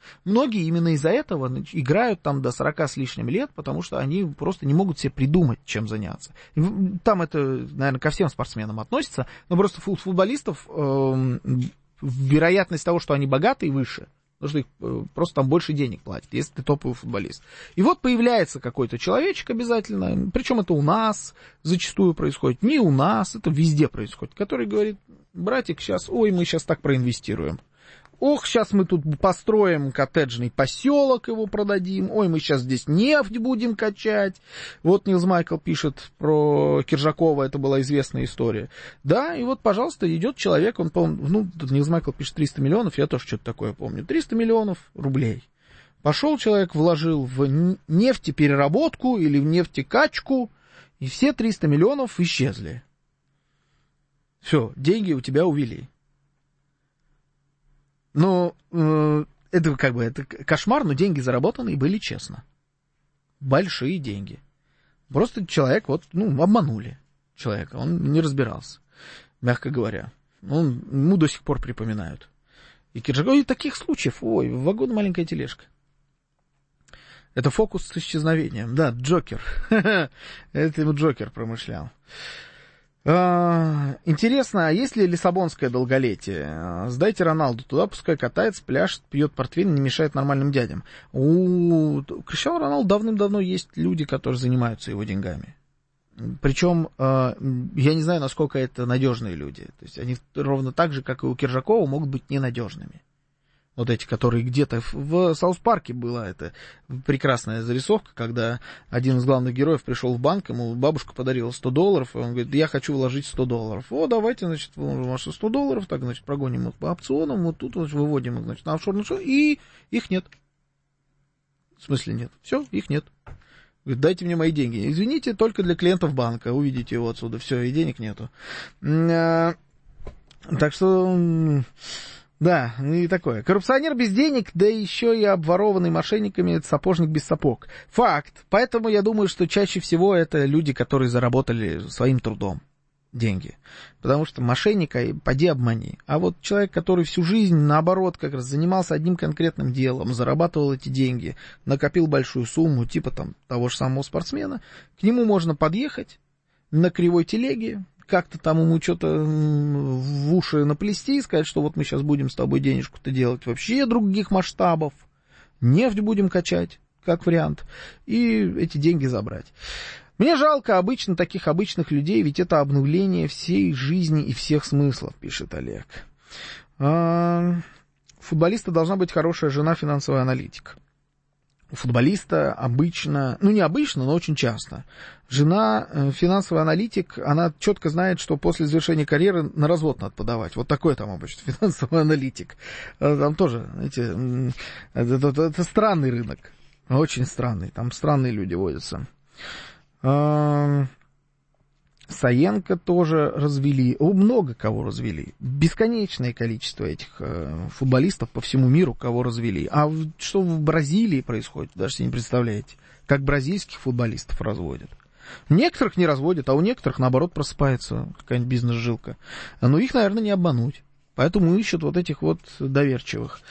Многие именно из-за этого играют там до 40 с лишним лет, потому что они просто не могут себе придумать, чем заняться. Там это, наверное, ко всем спортсменам относится, но просто у футболистов вероятность того, что они богатые, выше. Потому что их просто там больше денег платят, если ты топовый футболист. И вот появляется какой-то человечек обязательно, причем это у нас зачастую происходит, не у нас, это везде происходит, который говорит: братик, сейчас, мы сейчас так проинвестируем. Ох, сейчас мы тут построим коттеджный поселок, его продадим. Мы сейчас здесь нефть будем качать. Вот Нилс Майкл пишет про Киржакова, это была известная история. Да, и вот, пожалуйста, идет человек, он, Нилс Майкл пишет 300 миллионов, я тоже что-то такое помню. 300 миллионов рублей. Пошел человек, вложил в нефтепереработку или в нефтекачку, и все 300 миллионов исчезли. Все, деньги у тебя увели. Ну, это это кошмар, но деньги заработанные были честно. Большие деньги. Просто человек обманули человека, он не разбирался, мягко говоря. Ему до сих пор припоминают. И Киржаков, и таких случаев, вагон маленькая тележка. Это фокус с исчезновением. Да, Джокер. Это ему Джокер промышлял. Интересно, а есть ли лиссабонское долголетие? Сдайте Роналду туда, пускай катается, пляшет, пьет портвейн, не мешает нормальным дядям. У Криштиану Роналду давным-давно есть люди, которые занимаются его деньгами. Причем, я не знаю, насколько это надежные люди. То есть они ровно так же, как и у Киржакова, могут быть ненадежными. Вот эти, которые где-то в Саус-парке была эта прекрасная зарисовка, когда один из главных героев пришел в банк, ему бабушка подарила $100, и он говорит: я хочу вложить $100. Давайте, значит, ваши $100, так, значит, прогоним их по опционам, вот тут, значит, выводим их, значит, на офшорную шоу, и их нет. В смысле нет? Все, их нет. Говорит: дайте мне мои деньги. Извините, только для клиентов банка, увидите его отсюда, все, и денег нету. Так что... Да, и такое. Коррупционер без денег, да еще и обворованный мошенниками, это сапожник без сапог. Факт. Поэтому я думаю, что чаще всего это люди, которые заработали своим трудом деньги. Потому что мошенника поди обмани. А вот человек, который всю жизнь, наоборот, как раз занимался одним конкретным делом, зарабатывал эти деньги, накопил большую сумму, типа там того же самого спортсмена, к нему можно подъехать на кривой телеге, как-то там ему что-то в уши наплести и сказать, что вот мы сейчас будем с тобой денежку-то делать вообще других масштабов, нефть будем качать, как вариант, и эти деньги забрать. Мне жалко обычно таких обычных людей, ведь это обнуление всей жизни и всех смыслов, пишет Олег. У футболиста должна быть хорошая жена, финансовый аналитик. У футболиста обычно, не обычно, но очень часто, жена, финансовый аналитик, она четко знает, что после завершения карьеры на развод надо подавать. Вот такой там обычно финансовый аналитик. Там тоже, знаете, это странный рынок, очень странный, там странные люди водятся. Саенко тоже развели, много кого развели, бесконечное количество этих футболистов по всему миру, кого развели. А что в Бразилии происходит, даже себе не представляете, как бразильских футболистов разводят. Некоторых не разводят, а у некоторых, наоборот, просыпается какая-нибудь бизнес-жилка. Но их, наверное, не обмануть. Поэтому ищут вот этих вот доверчивых.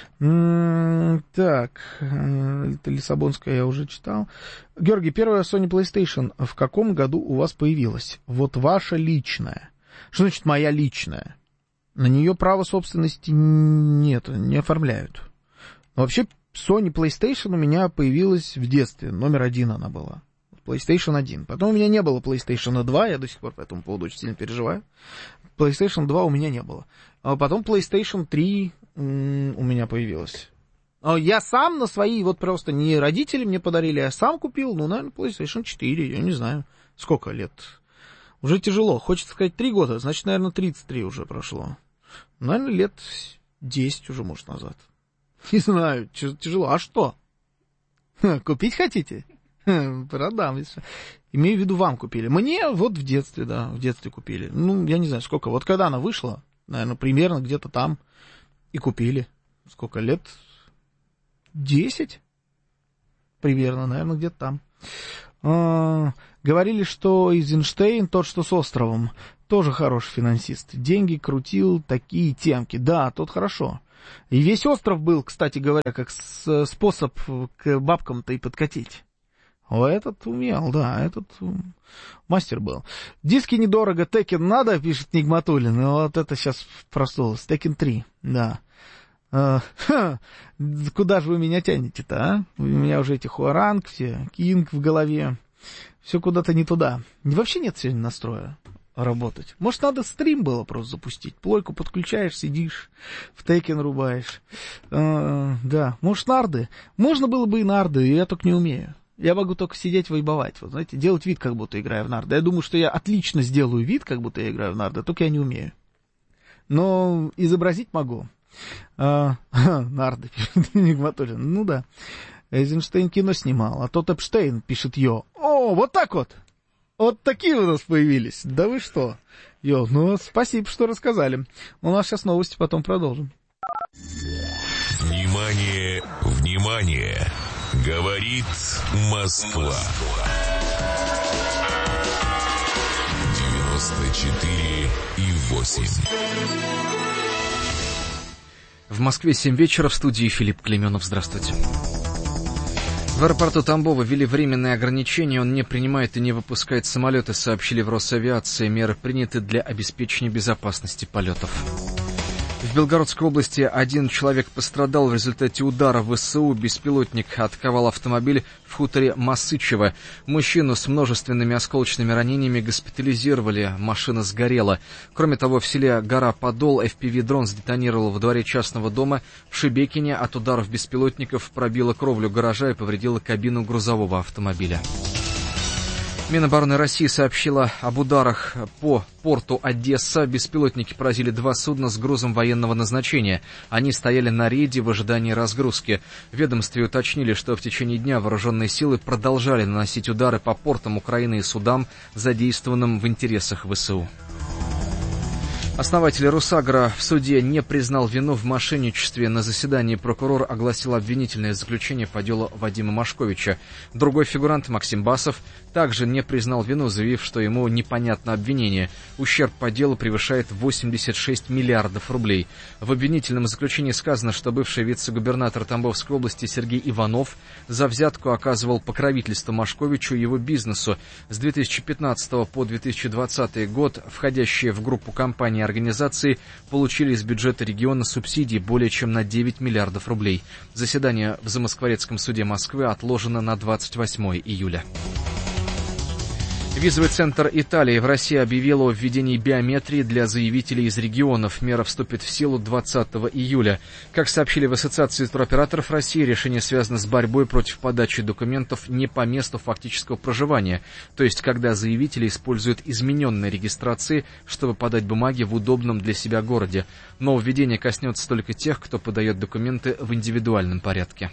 Так, это Лиссабонская я уже читал. Георгий, первая Sony PlayStation в каком году у вас появилась? Вот ваша личная. Что значит моя личная? На нее право собственности нет, не оформляют. Но вообще Sony PlayStation у меня появилась в детстве. Номер 1 она была. PlayStation 1. Потом у меня не было PlayStation 2, я до сих пор по этому поводу очень сильно переживаю. PlayStation 2 у меня не было. А потом PlayStation 3 у меня появилась. Я сам на свои, вот просто не родители мне подарили, а сам купил, наверное, PlayStation 4, я не знаю, сколько лет. Уже тяжело, хочется сказать 3 года, значит, наверное, 33 уже прошло. Наверное, лет 10 уже, может, назад. Не знаю, тяжело. А что? Купить хотите? Продам. Имею в виду, вам купили. Мне вот в детстве, да, в детстве купили. Я не знаю, сколько. Вот когда она вышла, наверное, примерно где-то там и купили. Сколько лет? 10? Примерно, наверное, где-то там. Говорили, что Эйзенштейн, тот, что с островом, тоже хороший финансист. Деньги крутил, такие темки. Да, тот хорошо. И весь остров был, кстати говоря, как способ к бабкам-то и подкатить. Этот умел, да, этот мастер был. Диски недорого, Tekken надо, пишет Нигматуллин. Вот это сейчас проснулось. Tekken 3, да. Куда же вы меня тянете-то, а? У меня уже эти Хуаранг, все, Кинг в голове. Все куда-то не туда. Вообще нет сегодня настроя работать. Может, надо стрим было просто запустить. Плойку подключаешь, сидишь, в Tekken рубаешь. Да, может, нарды. Можно было бы и нарды, я только не умею. Я могу только сидеть вайбовать, вот, знаете, делать вид, как будто играю в нарды. Я думаю, что я отлично сделаю вид, как будто я играю в нарды, только я не умею. Но изобразить могу. Нарды, пишет Нигматуллин. Ну да. Эйзенштейн кино снимал, а тот Эпштейн, пишет Йо. О, вот так вот. Вот такие у нас появились. Да вы что? Йо, ну спасибо, что рассказали. У нас сейчас новости, потом продолжим. Внимание, внимание! Говорит Москва. 94,8. В Москве 7 вечера, в студии Филипп Клименов. Здравствуйте. В аэропорту Тамбова ввели временные ограничения. Он не принимает и не выпускает самолеты, сообщили в Росавиации. Меры приняты для обеспечения безопасности полетов. В Белгородской области один человек пострадал в результате удара в ВСУ. Беспилотник атаковал автомобиль в хуторе Масычево. Мужчину с множественными осколочными ранениями госпитализировали, машина сгорела. Кроме того, в селе Гора-Подол FPV-дрон сдетонировал во дворе частного дома. В Шебекине от ударов беспилотников пробило кровлю гаража и повредило кабину грузового автомобиля. Минобороны России сообщила об ударах по порту Одесса. Беспилотники поразили 2 судна с грузом военного назначения. Они стояли на рейде в ожидании разгрузки. В ведомстве уточнили, что в течение дня вооруженные силы продолжали наносить удары по портам Украины и судам, задействованным в интересах ВСУ. Основатель Русагра в суде не признал вину в мошенничестве. На заседании прокурор огласил обвинительное заключение по делу Вадима Машковича. Другой фигурант, Максим Басов, также не признал вину, заявив, что ему непонятно обвинение. Ущерб по делу превышает 86 миллиардов рублей. В обвинительном заключении сказано, что бывший вице-губернатор Тамбовской области Сергей Иванов за взятку оказывал покровительство Машковичу и его бизнесу. С 2015 по 2020 год входящие в группу компаний и организации получили из бюджета региона субсидий более чем на 9 миллиардов рублей. Заседание в Замоскворецком суде Москвы отложено на 28 июля. Визовый центр Италии в России объявил о введении биометрии для заявителей из регионов. Мера вступит в силу 20 июля. Как сообщили в Ассоциации туроператоров России, решение связано с борьбой против подачи документов не по месту фактического проживания, то есть когда заявители используют измененные регистрации, чтобы подать бумаги в удобном для себя городе. Но введение коснется только тех, кто подает документы в индивидуальном порядке.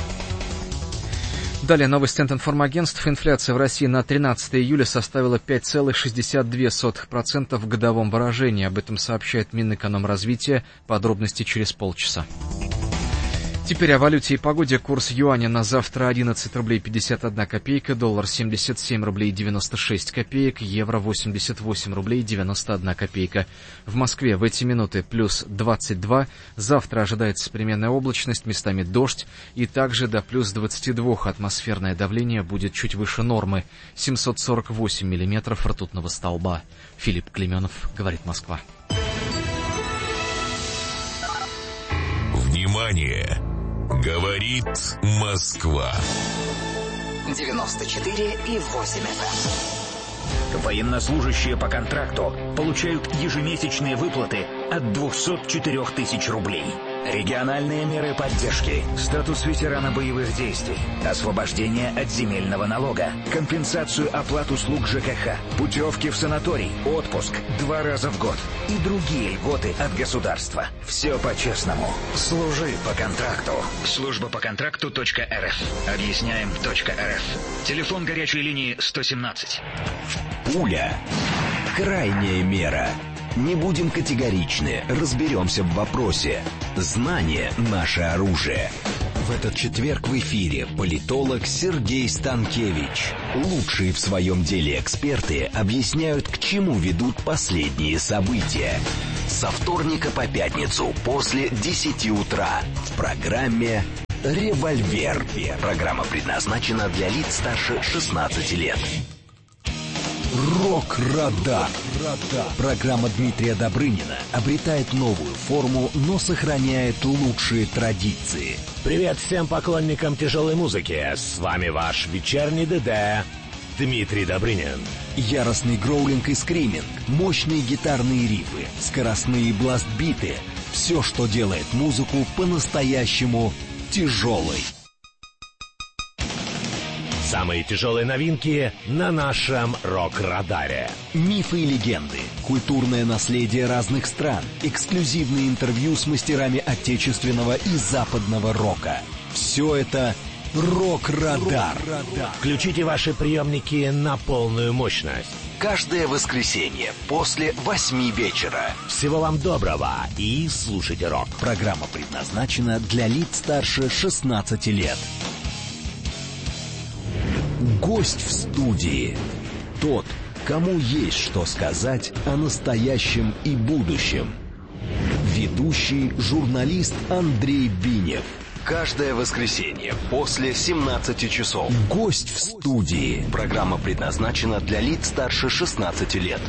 Далее новости от информагентств. Инфляция в России на 13 июля составила 5,62% в годовом выражении. Об этом сообщает Минэкономразвития. Подробности через полчаса. Теперь о валюте и погоде. Курс юаня на завтра 11 рублей 51 копейка, доллар 77 рублей 96 копеек, евро 88 рублей 91 копейка. В Москве в эти минуты плюс 22. Завтра ожидается переменная облачность, местами дождь, и также до плюс 22 атмосферное давление будет чуть выше нормы. 748 миллиметров ртутного столба. Филипп Клименов, говорит Москва. Внимание! Говорит Москва. 94,8 FM. Военнослужащие по контракту получают ежемесячные выплаты от 204 тысяч рублей. Региональные меры поддержки, статус ветерана боевых действий, освобождение от земельного налога, компенсацию оплат услуг ЖКХ, путевки в санаторий, отпуск 2 раза в год и другие льготы от государства. Все по-честному. Служи по контракту. Служба по контракту.рф. Объясняем.рф. Телефон горячей линии 117. Пуля. Крайняя мера. Не будем категоричны, разберемся в вопросе. Знание – наше оружие. В этот четверг в эфире политолог Сергей Станкевич. Лучшие в своем деле эксперты объясняют, к чему ведут последние события. Со вторника по пятницу после 10 утра в программе «Револьвер». Программа предназначена для лиц старше 16 лет. Рок-радар. Программа Дмитрия Добрынина обретает новую форму, но сохраняет лучшие традиции. Привет всем поклонникам тяжелой музыки. С вами ваш вечерний ДД Дмитрий Добрынин. Яростный гроулинг и скриминг, мощные гитарные рифы, скоростные бластбиты. Все, что делает музыку по-настоящему тяжелой. Самые тяжелые новинки на нашем рок-радаре. Мифы и легенды, культурное наследие разных стран, эксклюзивные интервью с мастерами отечественного и западного рока. Все это «Рок-радар». Включите ваши приемники на полную мощность. Каждое воскресенье после 8 вечера. Всего вам доброго и слушайте рок. Программа предназначена для лиц старше 16 лет. Гость в студии. Тот, кому есть что сказать о настоящем и будущем. Ведущий журналист Андрей Бинев. Каждое воскресенье после 17 часов. Гость в студии. Программа предназначена для лиц старше 16 лет.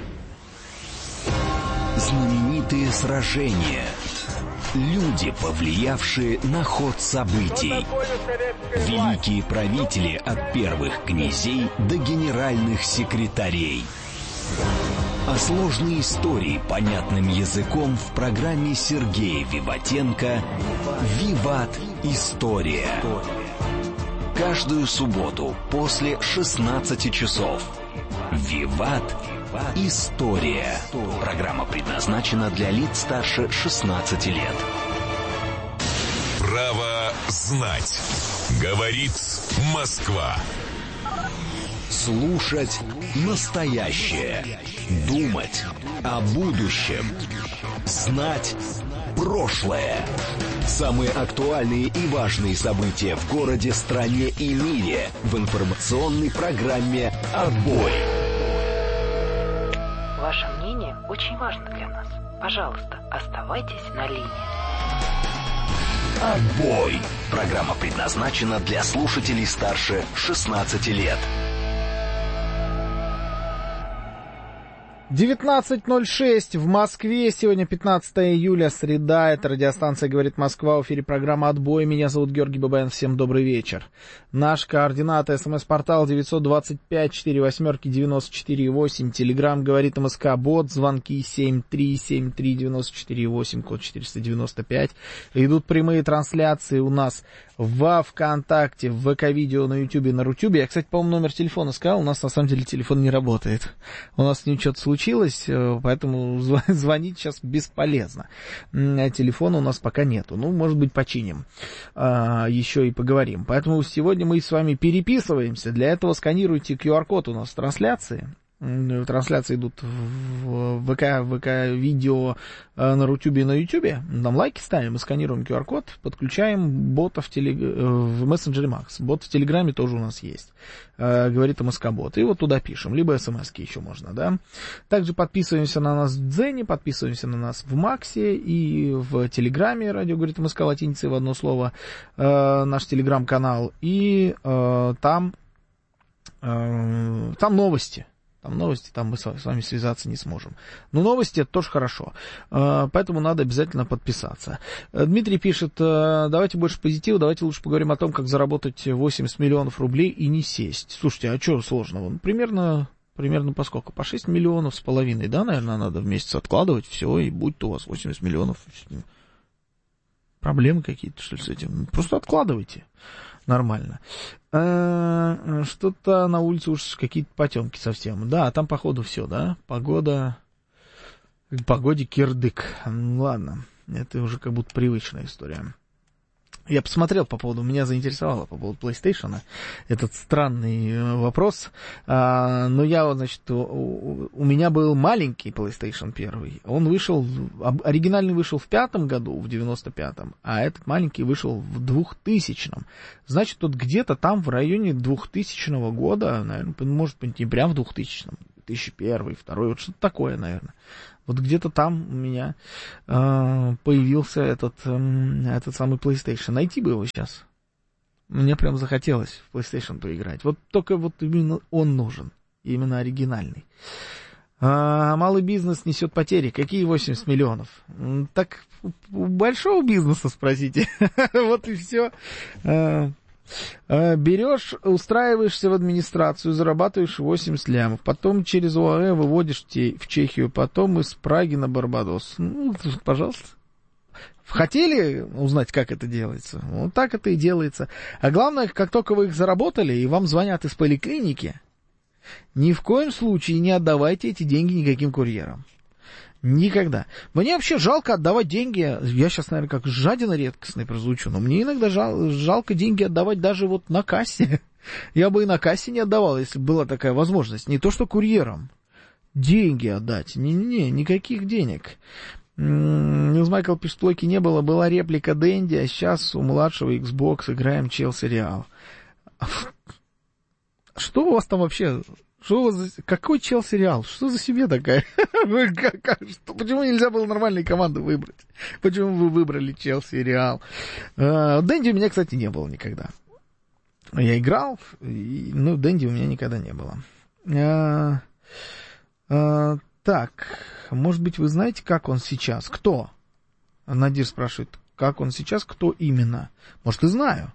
Знаменитые сражения. Люди, повлиявшие на ход событий. Великие правители от первых князей до генеральных секретарей. А сложные истории понятным языком в программе Сергея Виватенко «Виват. История». Каждую субботу после 16 часов. «Виват. История». Программа предназначена для лиц старше 16 лет. Право знать. Говорит Москва. Слушать настоящее. Думать о будущем. Знать прошлое. Самые актуальные и важные события в городе, стране и мире в информационной программе «Отбой». Ваше мнение очень важно для нас. Пожалуйста, оставайтесь на линии. «Отбой». Программа предназначена для слушателей старше 16 лет. 19:06 в Москве. Сегодня 15 июля, среда. Это радиостанция «Говорит Москва». В эфире программа «Отбой». Меня зовут Георгий Бабаян. Всем добрый вечер. Наш координат: СМС-портал 925-48-94-8. Телеграм «Говорит МСК». Бот. Звонки 7373-94-8, код 495. Идут прямые трансляции у нас во ВКонтакте, в ВК-видео, на Ютубе, на Рутюбе. Я, кстати, по-моему, номер телефона сказал. У нас, на самом деле, телефон не работает. У нас с ним что-то случилось, поэтому звонить сейчас бесполезно. Телефона у нас пока нету. Ну, может быть, починим. Еще и поговорим. Поэтому сегодня мы с вами переписываемся. Для этого сканируйте QR-код у нас в трансляции. Трансляции идут в ВК-видео, на Рутюбе и на Ютубе. Там лайки ставим, мы сканируем QR-код, подключаем бота в мессенджере Макс. Бот в Телеграме тоже у нас есть. Говорит МСК-бот. И вот туда пишем. Либо смс-ки еще можно, да. Также подписываемся на нас в Дзене, подписываемся на нас в Максе и в Телеграме. Радио говорит МСК латиницей в одно слово. Наш Телеграм-канал. И там новости. Там новости, там мы с вами связаться не сможем. Но новости — это тоже хорошо. Поэтому надо обязательно подписаться. Дмитрий пишет: давайте больше позитива, давайте лучше поговорим о том, как заработать 80 миллионов рублей и не сесть. Слушайте, а что сложного? Ну, примерно по сколько? По 6 миллионов с половиной, да, наверное, надо в месяц откладывать, все, и будет у вас 80 миллионов. Проблемы какие-то, что ли, с этим? Просто откладывайте. Нормально. Что-то на улице уж какие-то потемки совсем. Да, там, походу, все, да? Погоде кирдык. Ладно, это уже как будто привычная история. Я посмотрел меня заинтересовало по поводу PlayStation этот странный вопрос. Но я, значит, у меня был маленький PlayStation 1. Он оригинальный вышел в 5-м году, в 95-м, а этот маленький вышел в 2000-м. Значит, вот где-то там в районе 2000 года, наверное, может быть, не прям в 2000-м, 2001, 2002, вот что-то такое, наверное. Вот где-то там у меня появился этот самый PlayStation. Найти бы его сейчас. Мне прям захотелось в PlayStation поиграть. Вот только вот именно он нужен. Именно оригинальный. Малый бизнес несет потери. Какие 80 миллионов? Так у большого бизнеса спросите. Вот и все. Берешь, устраиваешься в администрацию, зарабатываешь 80 лямов, потом через ОАЭ выводишь в Чехию, потом из Праги на Барбадос. Ну, пожалуйста. Хотели узнать, как это делается? Вот так это и делается. А главное, как только вы их заработали, и вам звонят из поликлиники, ни в коем случае не отдавайте эти деньги никаким курьерам. Никогда. Мне вообще жалко отдавать деньги. Я сейчас, наверное, как жадина редкостный прозвучу, но мне иногда жалко деньги отдавать даже вот на кассе. Я бы и на кассе не отдавал, если бы была такая возможность. Не то что курьерам. Деньги отдать. Не-не-не, никаких денег. Ньюс Майкл пишет, плойки не было, была реплика Дэнди, а сейчас у младшего Xbox играем Челси Реал. Что у вас там вообще? Что у вас за... Какой Челси Реал? Что за семья такая? Почему нельзя было нормальные команды выбрать? Почему вы выбрали Челси Реал? Дэнди у меня, кстати, не было никогда. Я играл, но Дэнди у меня никогда не было. Так, может быть, вы знаете, как он сейчас? Кто? Надир спрашивает, как он сейчас, кто именно? Может, и знаю.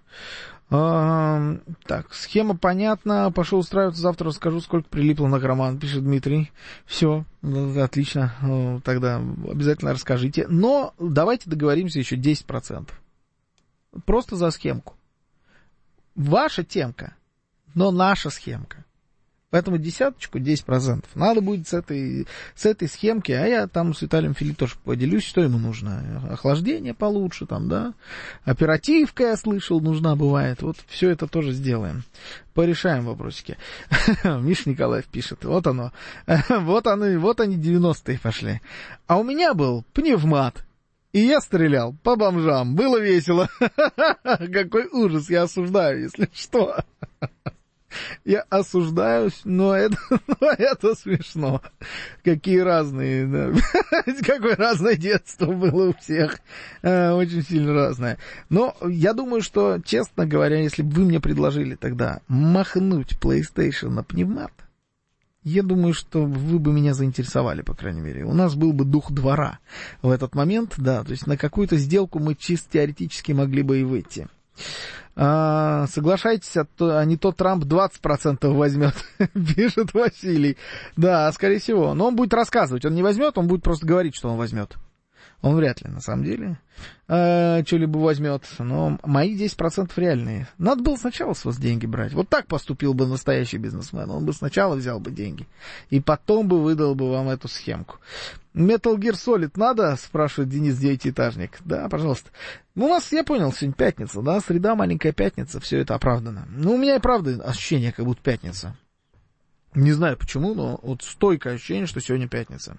Так, схема понятна. Пошел устраиваться, завтра расскажу, сколько прилипло на карман, пишет Дмитрий. Все, отлично. Тогда обязательно расскажите. Но давайте договоримся еще 10%. Просто за схемку. Ваша темка, но наша схемка. Поэтому 10%. Надо будет с этой схемки, а я там с Виталием Филипп тоже поделюсь, что ему нужно. Охлаждение получше, там, да. Оперативка, я слышал, нужна бывает. Вот все это тоже сделаем. Порешаем вопросики. Миша Николаев пишет, вот оно. Вот они 90-е пошли. А у меня был пневмат. И я стрелял по бомжам. Было весело. Какой ужас, я осуждаю, если что. Я осуждаюсь, но это смешно. Какие разные, да. Какое разное детство было у всех. Очень сильно разное. Но я думаю, что, честно говоря, если бы вы мне предложили тогда махнуть PlayStation на пневмат, я думаю, что вы бы меня заинтересовали, по крайней мере. У нас был бы дух двора в этот момент, да. То есть на какую-то сделку мы чисто теоретически могли бы и выйти. Соглашайтесь, а не то Трамп 20% возьмет, пишет Василий. Да, скорее всего. Но он будет рассказывать. Он не возьмет, он будет просто говорить, что он возьмет. Он вряд ли, на самом деле, что-либо возьмет. Но мои 10% реальные. Надо было сначала с вас деньги брать. Вот так поступил бы настоящий бизнесмен. Он бы сначала взял бы деньги. И потом бы выдал бы вам эту схемку. Metal Gear Solid надо? Спрашивает Денис Девятиэтажник. Да, пожалуйста. Ну, у нас, я понял, сегодня пятница, да? Среда, маленькая пятница. Все это оправдано. Ну, у меня и правда ощущение, как будто пятница. Не знаю почему, но вот стойкое ощущение, что сегодня пятница.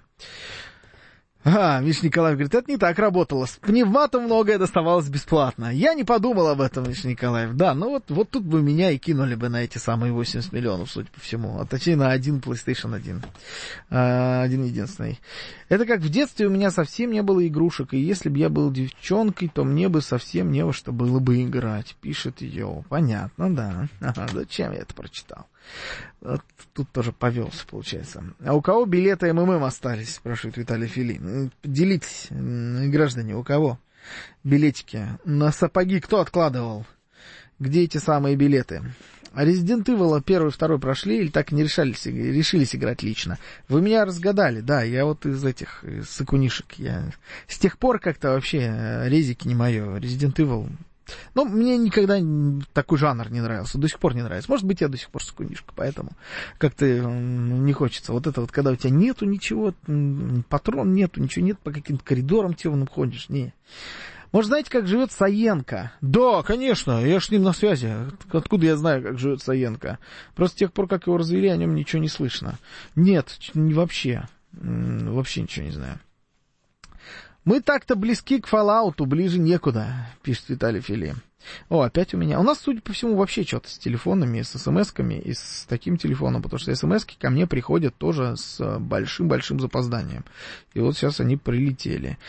Миша Николаев говорит, это не так работало. С пневматом многое доставалось бесплатно. Я не подумал об этом, Миша Николаев. Да, ну вот тут бы меня и кинули бы на эти самые 80 миллионов, судя по всему. А точнее на один PlayStation 1. Один единственный. Это как в детстве у меня совсем не было игрушек. И если бы я был девчонкой, то мне бы совсем не во что было бы играть. Пишет ее. Понятно, да. Зачем я это прочитал? Вот тут тоже повелся, получается. А у кого билеты МММ остались, спрашивает Виталий Фили. Делитесь, граждане, у кого билетики? На сапоги кто откладывал? Где эти самые билеты? А Resident Evil 1 и 2 прошли или так не решились играть лично? Вы меня разгадали, да, я вот из сыкунишек. Я с тех пор как-то вообще резики не мое. Resident Evil... Но мне никогда такой жанр не нравился, до сих пор не нравится. Может быть, я до сих пор сыкунишка, поэтому как-то не хочется. Вот это вот, когда у тебя нету ничего, патрон нету, ничего нет, по каким-то коридорам темным ходишь, не. Может, знаете, как живет Саенко? Да, конечно, я ж с ним на связи. Откуда я знаю, как живет Саенко? Просто с тех пор, как его развели, о нем ничего не слышно. Нет, вообще ничего не знаю. Мы так-то близки к Fallout'у, ближе некуда, пишет Виталий Фили. О, опять у меня. У нас, судя по всему, вообще что-то с телефонами, с смс-ками и с таким телефоном, потому что смс-ки ко мне приходят тоже с большим-большим запозданием. И вот сейчас они прилетели.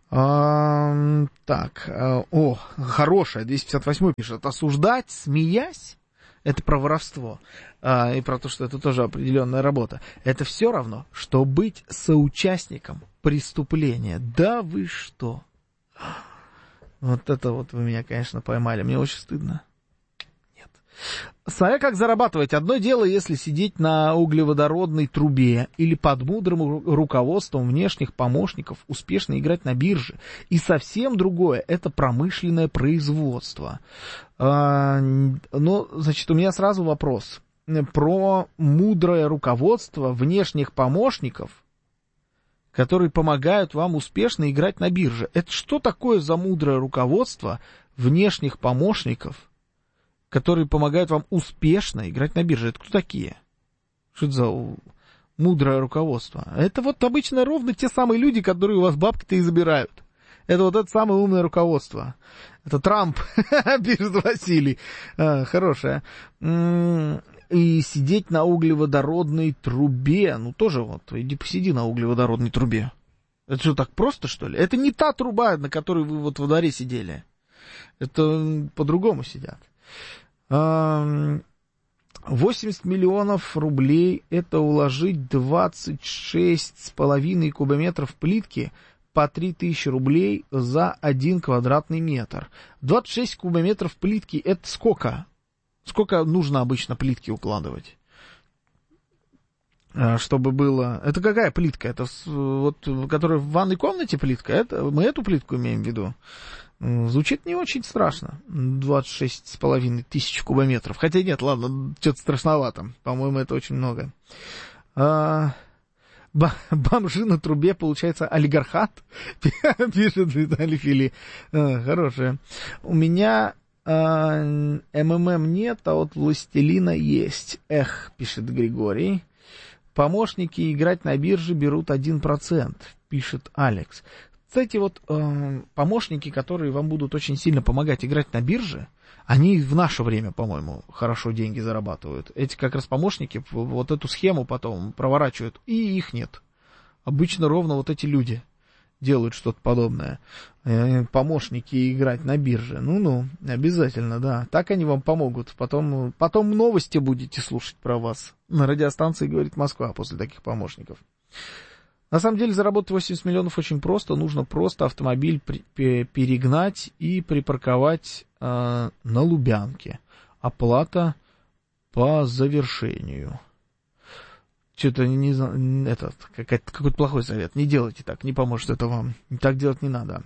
Так, хорошая, 258 пишет. Осуждать, смеясь, это про воровство. И про то, что это тоже определенная работа. Это все равно, что быть соучастником преступления. Да вы что? Вот это вот вы меня, конечно, поймали. Мне очень стыдно. Нет. Смотря как зарабатывать. Одно дело, если сидеть на углеводородной трубе или под мудрым руководством внешних помощников успешно играть на бирже. И совсем другое — это промышленное производство. Значит, у меня сразу вопрос. Про мудрое руководство внешних помощников, которые помогают вам успешно играть на бирже. Это что такое за мудрое руководство внешних помощников, которые помогают вам успешно играть на бирже? Это кто такие? Что это за мудрое руководство? Это вот обычно ровно те самые люди, которые у вас бабки-то и забирают. Это вот это самое умное руководство. Это Трамп, пишет Василий. Хорошее. И сидеть на углеводородной трубе. Ну, тоже вот, иди посиди на углеводородной трубе. Это что, так просто, что ли? Это не та труба, на которой вы вот во дворе сидели. Это по-другому сидят. 80 миллионов рублей — это уложить 26,5 кубометров плитки по 3000 рублей за 1 квадратный метр. 26 кубометров плитки — это сколько? Сколько нужно обычно плитки укладывать? Чтобы было... Это какая плитка? Это вот, которая в ванной комнате плитка? Это... Мы эту плитку имеем в виду. Звучит не очень страшно. 26,5 тысяч кубометров. Хотя нет, ладно, что-то страшновато. По-моему, это очень много. Бомжи на трубе, получается, олигархат? Пишет Виталий Фили. Хорошее. У меня... МММ нет, а вот властелина есть. Эх, пишет Григорий. Помощники играть на бирже берут 1%, пишет Алекс. Кстати, вот помощники, которые вам будут очень сильно помогать играть на бирже, они в наше время, по-моему, хорошо деньги зарабатывают. Эти как раз помощники вот эту схему потом проворачивают, и их нет. Обычно ровно вот эти люди делают что-то подобное. Помощники играть на бирже. Ну-ну, обязательно, да. Так они вам помогут. Потом новости будете слушать про вас. На радиостанции «Говорит Москва» после таких помощников. На самом деле заработать 80 миллионов очень просто. Нужно просто автомобиль перегнать и припарковать на Лубянке. Оплата по завершению. Что-то не знаю, какой-то плохой совет. Не делайте так, не поможет это вам. Так делать не надо.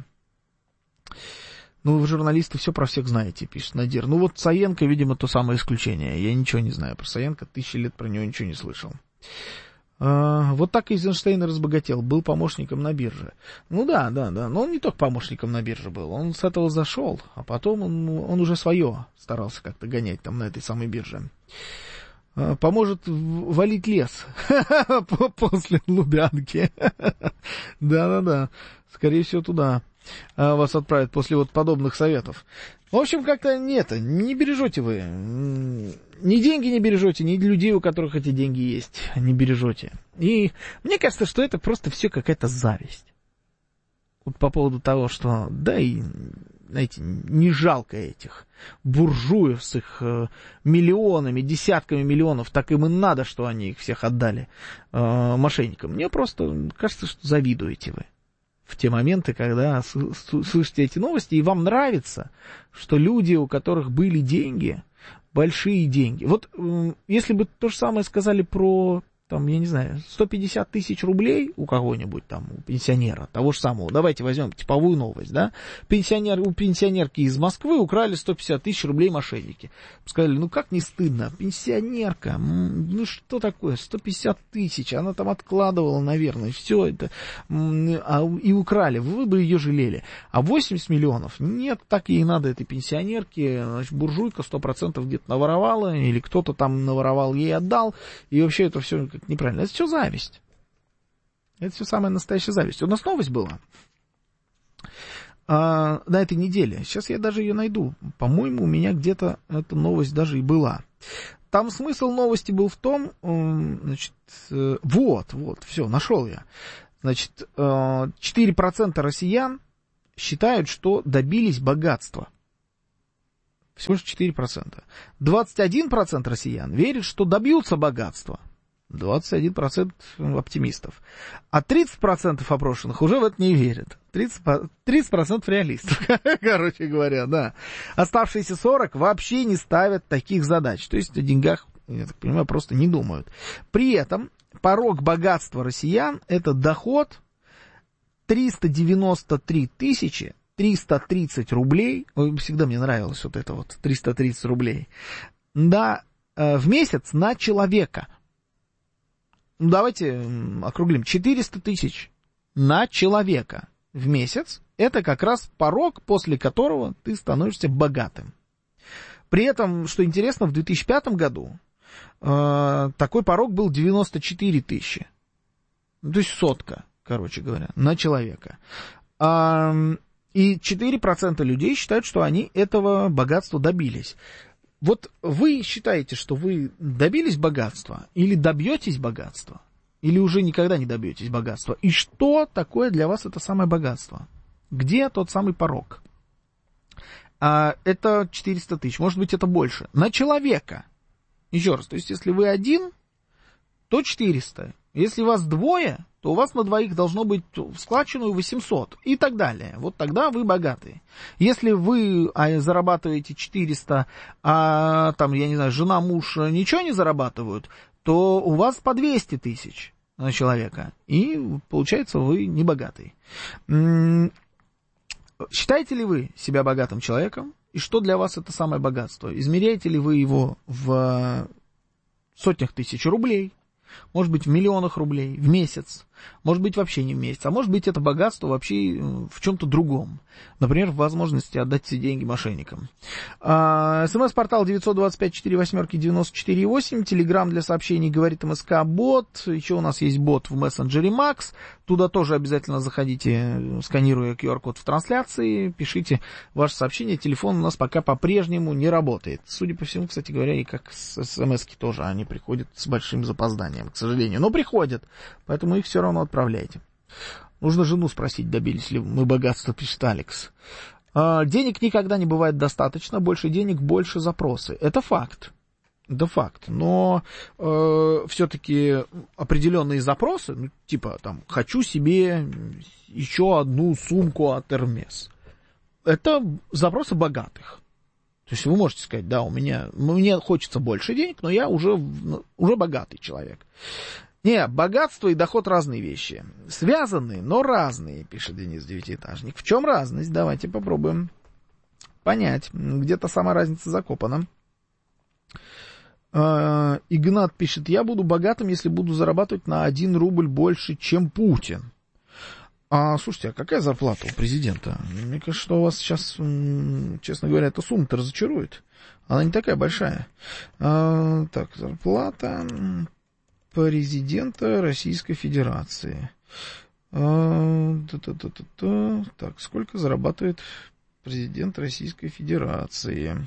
Ну, вы, журналисты, все про всех знаете, пишет Надир. Ну, вот Саенко, видимо, то самое исключение. Я ничего не знаю про Саенко, 1000 лет про него ничего не слышал. Вот так Эйзенштейн разбогател, был помощником на бирже. Ну да. Но он не только помощником на бирже был, он с этого зашел, а потом он уже свое старался как-то гонять там на этой самой бирже. Поможет валить лес после Лубянки. Да. Скорее всего, туда вас отправят после вот подобных советов. В общем, как-то не бережете вы. Ни деньги не бережете, ни людей, у которых эти деньги есть, не бережете. И мне кажется, что это просто все какая-то зависть. Вот по поводу того, что, да и, знаете, не жалко этих буржуев с их миллионами, десятками миллионов, так им и надо, что они их всех отдали мошенникам. Мне просто кажется, что завидуете вы в те моменты, когда слышите эти новости, и вам нравится, что люди, у которых были деньги, большие деньги. Вот если бы то же самое сказали про, там, я не знаю, 150 тысяч рублей у кого-нибудь там, у пенсионера, того же самого, давайте возьмем типовую новость, да, у пенсионерки из Москвы украли 150 тысяч рублей мошенники. Сказали, ну как не стыдно, пенсионерка, ну что такое, 150 тысяч, она там откладывала, наверное, все это, и украли, вы бы ее жалели. А 80 миллионов, нет, так ей надо этой пенсионерке, значит, буржуйка 100% где-то наворовала, или кто-то там наворовал, ей отдал, и вообще это все неправильно. Это все зависть. Это все самая настоящая зависть. У нас новость была. на этой неделе. Сейчас я даже ее найду. По-моему, у меня где-то эта новость даже и была. Там смысл новости был в том, значит, вот, все, нашел я. Значит, 4% россиян считают, что добились богатства. Всего лишь 4%. 21% россиян верят, что добьются богатства. 21% оптимистов. А 30% опрошенных уже в это не верят. 30% реалистов, короче говоря, да. Оставшиеся 40% вообще не ставят таких задач. То есть о деньгах, я так понимаю, просто не думают. При этом порог богатства россиян — это доход 393 330 рублей. Ой, всегда мне нравилось вот это вот, 330 рублей. Да, в месяц на человека. Давайте округлим. 400 тысяч на человека в месяц. Это как раз порог, после которого ты становишься богатым. При этом, что интересно, в 2005 году такой порог был 94 тысячи. То есть 100, короче говоря, на человека. И 4% людей считают, что они этого богатства добились. Вот вы считаете, что вы добились богатства, или добьетесь богатства, или уже никогда не добьетесь богатства? И что такое для вас это самое богатство? Где тот самый порог? Это 400 тысяч, может быть, это больше. На человека. Еще раз, то есть, если вы один, то 400. Если вас двое, то у вас на двоих должно быть в складчину 800 и так далее. Вот тогда вы богатые. Если вы зарабатываете 400, а там, я не знаю, жена, муж ничего не зарабатывают, то у вас по 200 тысяч на человека. И получается, вы не богатый. Считаете ли вы себя богатым человеком? И что для вас это самое богатство? Измеряете ли вы его в сотнях тысяч рублей? Может быть, в миллионах рублей в месяц, может быть, вообще не в месяц, а может быть, это богатство вообще в чем-то другом. Например, в возможности отдать все деньги мошенникам. СМС-портал 925-48-94-8, телеграм для сообщений говорит МСК-бот, еще у нас есть бот в мессенджере Макс, туда тоже обязательно заходите, сканируя QR-код в трансляции, пишите ваше сообщение, телефон у нас пока по-прежнему не работает. Судя по всему, кстати говоря, и как с СМС-ки тоже, они приходят с большим запозданием, к сожалению, но приходят, поэтому их все равно отправляйте. Нужно жену спросить, добились ли мы богатства, пишет Алекс. Денег никогда не бывает достаточно, больше денег, больше запросы. Это факт. Это факт. Но все-таки определенные запросы, ну, типа там, хочу себе еще одну сумку от Hermes. Это запросы богатых. То есть вы можете сказать, да, мне хочется больше денег, но я уже богатый человек. Не, богатство и доход разные вещи. Связаны, но разные, пишет Денис Девятиэтажник. В чем разность? Давайте попробуем понять. Где-то сама разница закопана. Игнат пишет, я буду богатым, если буду зарабатывать на 1 рубль больше, чем Путин. Слушайте, а какая зарплата у президента? Мне кажется, что у вас сейчас, честно говоря, эта сумма-то разочарует. Она не такая большая. Так, зарплата президента Российской Федерации. Так, сколько зарабатывает президент Российской Федерации?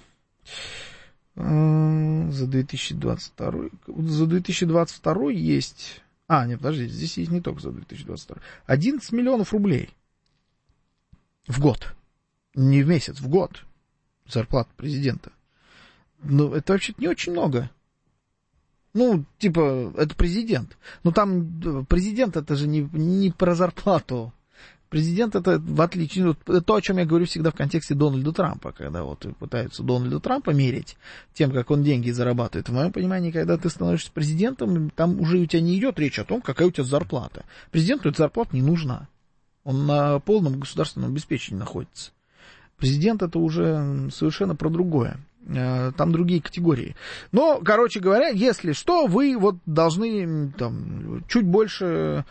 За 2022. За 2022 есть... нет, подождите, здесь есть не только за 2022. 11 миллионов рублей в год. Не в месяц, в год. Зарплата президента. Ну, это вообще-то не очень много. Ну, типа, это президент. Но там президент, это же не про зарплату. Президент, это в отличие... То, о чем я говорю всегда в контексте Дональда Трампа, когда вот пытаются Дональда Трампа мерить тем, как он деньги зарабатывает. В моем понимании, когда ты становишься президентом, там уже у тебя не идет речь о том, какая у тебя зарплата. Президенту эта зарплата не нужна. Он на полном государственном обеспечении находится. Президент это уже совершенно про другое. Там другие категории. Но, короче говоря, если что, вы вот должны там, чуть больше,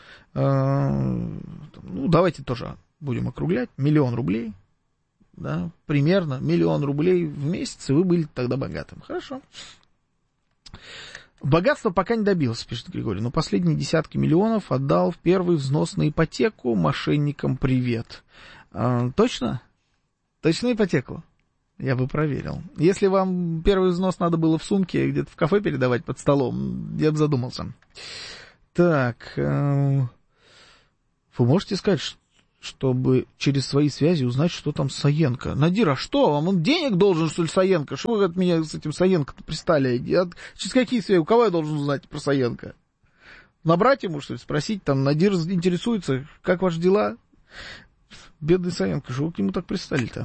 давайте тоже будем округлять, 1 000 000 рублей, да, примерно 1 000 000 рублей в месяц, и вы были тогда богатым. Хорошо. Богатство пока не добился, пишет Григорий, но последние десятки миллионов отдал в первый взнос на ипотеку, мошенникам привет. Точно? Точно ипотеку? Я бы проверил. Если вам первый взнос надо было в сумке где-то в кафе передавать под столом, я бы задумался. Так, вы можете сказать, чтобы через свои связи узнать, что там Саенко? Надир, а что, вам он денег должен, что ли, Саенко? Что вы от меня с этим Саенко-то пристали? Через какие связи? У кого я должен узнать про Саенко? Набрать ему, что ли, спросить? Там Надир интересуется, как ваши дела? Бедный Саенко, что вы к нему так пристали-то?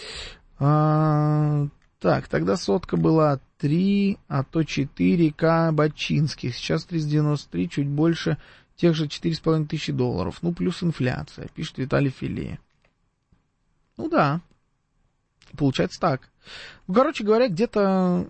Так, тогда сотка была 3, а то 4К Бачинских. Сейчас 393, чуть больше тех же $4500. Ну, плюс инфляция, пишет Виталий Филе. Ну да, получается так. Ну, короче говоря, где-то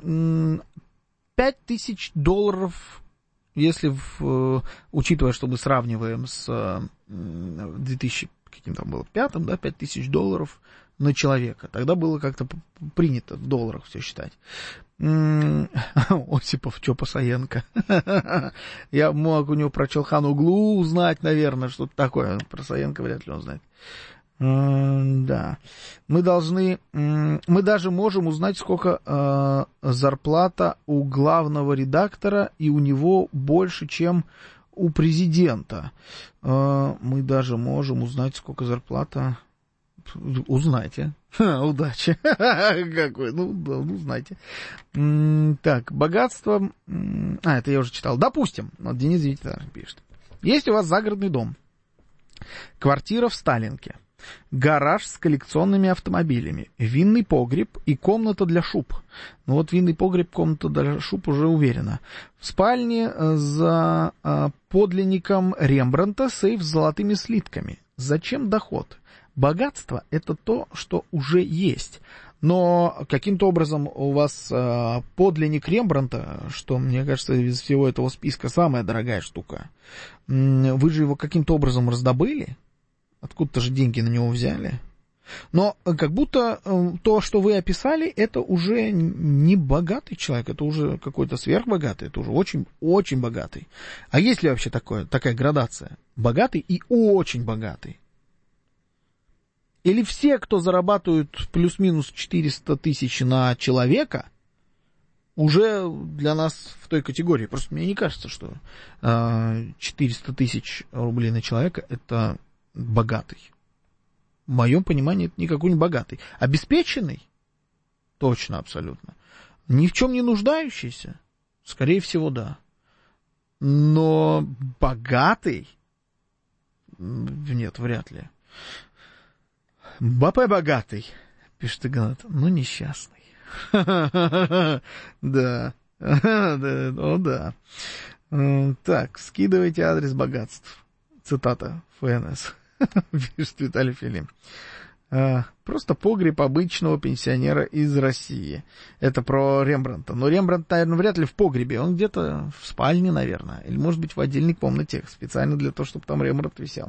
$5000, если, учитывая, что мы сравниваем с 2000, каким там было, 5, да, $5000 на человека. Тогда было как-то принято в долларах все считать. Осипов, что по Саенко? Я мог у него про Челхан-Оглу узнать, наверное, что-то такое. Про Саенко вряд ли он знает. Да. Мы даже можем узнать, сколько зарплата у главного редактора, и у него больше, чем у президента. Мы даже можем узнать, сколько зарплата... Узнайте. Удачи. Какой? Ну, узнайте. Так, богатство... это я уже читал. Допустим, вот Денис Витар пишет. Есть у вас загородный дом. Квартира в Сталинке. Гараж с коллекционными автомобилями. Винный погреб и комната для шуб. Ну вот винный погреб, комната для шуб уже уверена. В спальне за подлинником Рембрандта сейф с золотыми слитками. Зачем доход? Богатство — это то, что уже есть. Но каким-то образом у вас подлинник Рембрандта, что, мне кажется, из всего этого списка самая дорогая штука, вы же его каким-то образом раздобыли? Откуда-то же деньги на него взяли? Но как будто то, что вы описали, это уже не богатый человек, это уже какой-то сверхбогатый, это уже очень-очень богатый. А есть ли вообще такая градация? Богатый и очень богатый? Или все, кто зарабатывают плюс-минус 400 тысяч на человека, уже для нас в той категории? Просто мне не кажется, что 400 тысяч рублей на человека — это богатый. В моем понимании это никакой не богатый. Обеспеченный? Точно, абсолютно. Ни в чем не нуждающийся? Скорее всего, да. Но богатый? Нет, вряд ли. БП богатый, пишет Игнат, но несчастный. Да, о да. Так, скидывайте адрес богатств. Цитата ФНС, пишет Виталий Филим. Просто погреб обычного пенсионера из России. Это про Рембрандта. Но Рембрандт, наверное, вряд ли в погребе. Он где-то в спальне, наверное. Или, может быть, в отдельной комнате. Специально для того, чтобы там Рембрандт висел.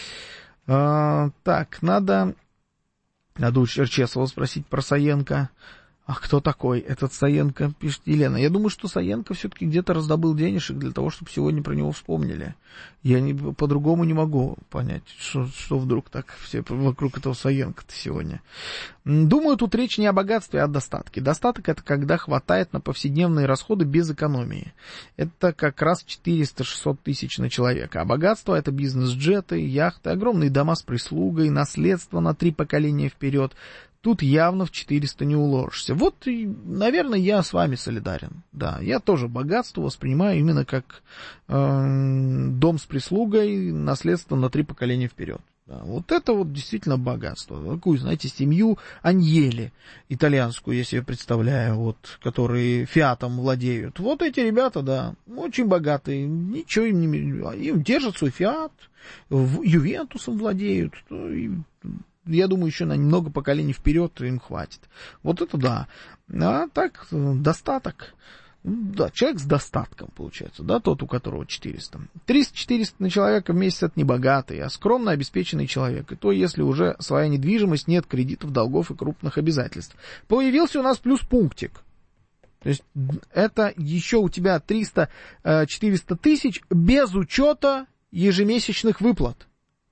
Так, надо у Черчесова спросить про Саенко. А кто такой этот Саенко, пишет Елена. Я думаю, что Саенко все-таки где-то раздобыл денежек для того, чтобы сегодня про него вспомнили. Я по-другому не могу понять, что вдруг так все вокруг этого Саенко-то сегодня. Думаю, тут речь не о богатстве, а о достатке. Достаток — это когда хватает на повседневные расходы без экономии. Это как раз 400-600 тысяч на человека. А богатство — это бизнес-джеты, яхты, огромные дома с прислугой, наследство на 3 поколения вперед. Тут явно в 400 не уложишься. Вот, наверное, я с вами солидарен. Да, я тоже богатство воспринимаю именно как дом с прислугой, наследство на 3 поколения вперед. Да, вот это вот действительно богатство. Такую, знаете, семью Аньели итальянскую, я себе представляю, вот, которые фиатом владеют. Вот эти ребята, да, очень богатые, ничего им не... Им держат свой фиат, Ювентусом владеют, я думаю, еще на много поколений вперед им хватит. Вот это да. А так, достаток. Да, человек с достатком, получается, да, тот, у которого 400. 300-400 на человека в месяц — это не богатый, а скромно обеспеченный человек. И то, если уже своя недвижимость, нет кредитов, долгов и крупных обязательств. Появился у нас плюс пунктик. То есть это еще у тебя 300-400 тысяч без учета ежемесячных выплат.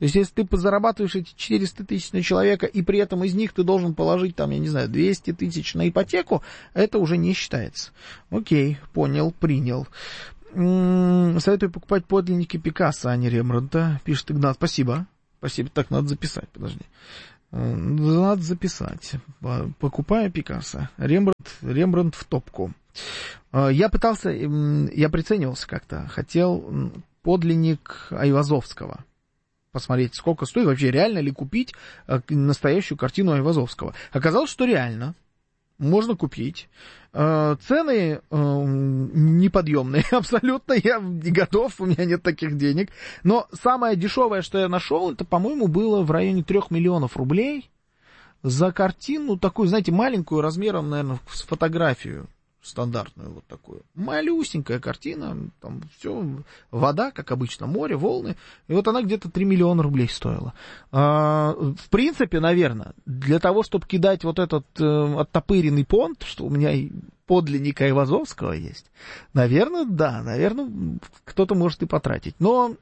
То есть, если ты зарабатываешь эти 400 тысяч на человека, и при этом из них ты должен положить, там, я не знаю, 200 тысяч на ипотеку, это уже не считается. Окей, понял, принял. Советую покупать подлинники Пикассо, а не Рембрандта, пишет Игнат. Спасибо. Спасибо. Так, надо записать, подожди. Надо записать. Покупаю Пикассо. Рембрандт в топку. Я приценивался как-то. Хотел подлинник Айвазовского. Посмотреть, сколько стоит, вообще реально ли купить настоящую картину Айвазовского. Оказалось, что реально. Можно купить. Цены неподъемные абсолютно. Я не готов, у меня нет таких денег. Но самое дешевое, что я нашел, это, по-моему, было в районе 3 миллионов рублей за картину, такую, знаете, маленькую, размером, наверное, с фотографию стандартную, вот такую. Малюсенькая картина, там все, вода, как обычно, море, волны. И вот она где-то 3 миллиона рублей стоила. В принципе, наверное, для того, чтобы кидать вот этот оттопыренный понт, что у меня и подлинник Айвазовского есть, наверное, да, наверное, кто-то может и потратить. Но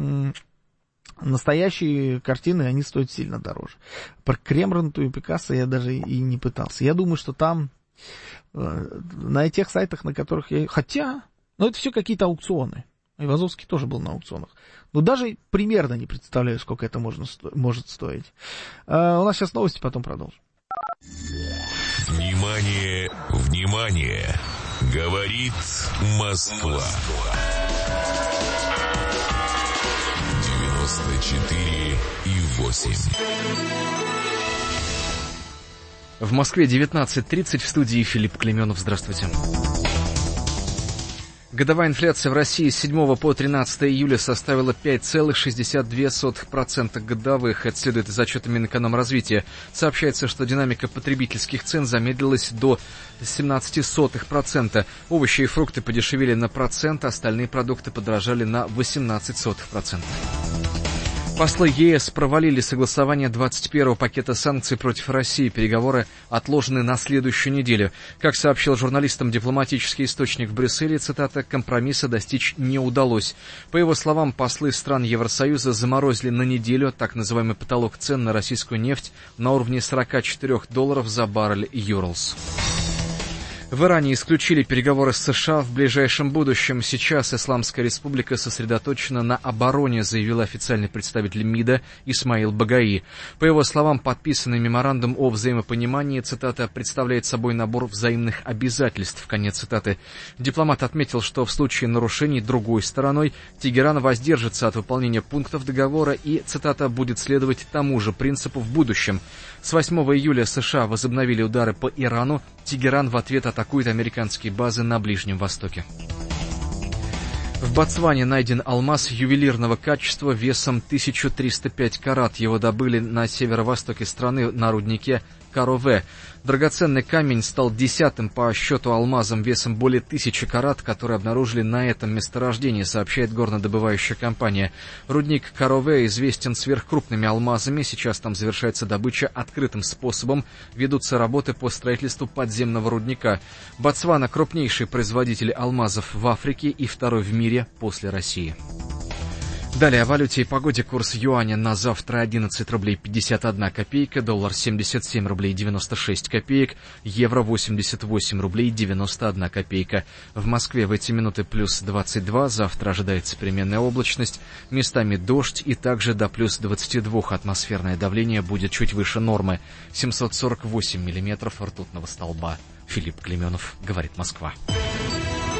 настоящие картины, они стоят сильно дороже. Про Рембрандту и Пикассо я даже и не пытался. Я думаю, что там на тех сайтах, на которых я... Хотя, ну это все какие-то аукционы. Айвазовский тоже был на аукционах. Но даже примерно не представляю, сколько это может стоить. У нас сейчас новости, потом продолжим. Внимание, внимание! Говорит Москва. 94,8. В Москве 19:30, в студии Филипп Клименов. Здравствуйте. Годовая инфляция в России с 7 по 13 июля составила 5,62% годовых. Это следует из отчета Минэкономразвития. Сообщается, что динамика потребительских цен замедлилась до 0,17%. Овощи и фрукты подешевели на процент, остальные продукты подорожали на 0,18%. Послы ЕС провалили согласование 21-го пакета санкций против России. Переговоры отложены на следующую неделю. Как сообщил журналистам дипломатический источник в Брюсселе, цитата, «компромисса достичь не удалось». По его словам, послы стран Евросоюза заморозили на неделю так называемый потолок цен на российскую нефть на уровне $44 за баррель Urals. В Иране исключили переговоры с США в ближайшем будущем. Сейчас Исламская республика сосредоточена на обороне, заявил официальный представитель МИДа Исмаил Багаи. По его словам, подписанный меморандум о взаимопонимании, цитата, представляет собой набор взаимных обязательств, конец цитаты. Дипломат отметил, что в случае нарушений другой стороной Тегеран воздержится от выполнения пунктов договора и, цитата, будет следовать тому же принципу в будущем. С 8 июля США возобновили удары по Ирану. Тегеран в ответ атакует американские базы на Ближнем Востоке. В Ботсване найден алмаз ювелирного качества весом 1305 карат. Его добыли на северо-востоке страны на руднике Карове. Драгоценный камень стал 10-м по счету алмазом весом более 1000 карат, которые обнаружили на этом месторождении, сообщает горнодобывающая компания. Рудник Карове известен сверхкрупными алмазами. Сейчас там завершается добыча открытым способом. Ведутся работы по строительству подземного рудника. Ботсвана — крупнейший производитель алмазов в Африке и второй в мире после России. Далее о валюте и погоде. Курс юаня на завтра 11 рублей 51 копейка, доллар 77 рублей 96 копеек, евро 88 рублей 91 копейка. В Москве в эти минуты плюс 22, завтра ожидается переменная облачность, местами дождь и также до плюс 22 атмосферное давление будет чуть выше нормы, 748 миллиметров ртутного столба. Филипп Клименов, говорит Москва.